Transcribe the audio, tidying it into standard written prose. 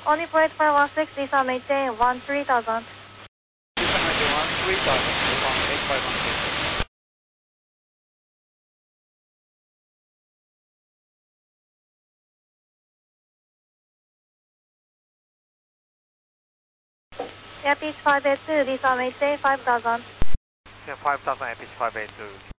Only flight 516, Lisa maintain 13,000. Lisa maintain 13,000, 8516. Yeah, pitch 582, Lisa maintain 5,000. Yeah, 5,000 APH 582.